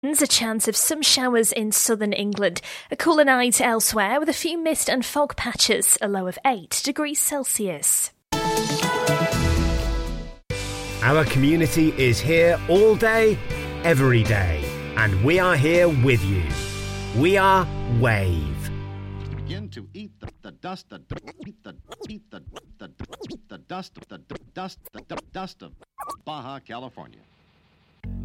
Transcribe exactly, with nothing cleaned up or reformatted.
A chance of some showers in southern England. A cooler night elsewhere with a few mist and fog patches, a low of eight degrees Celsius. Our community is here all day, every day, and we are here with you. We are Wave. Begin to eat the, the dust, the eat the eat the the the dust, the dust, the dust of Baja California.